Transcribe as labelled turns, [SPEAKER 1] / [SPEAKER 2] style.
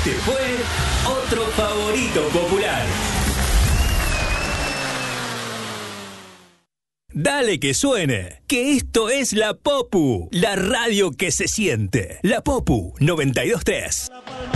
[SPEAKER 1] Este fue otro favorito popular. Dale que suene, que esto es La Popu, la radio que se siente. La Popu 92.3.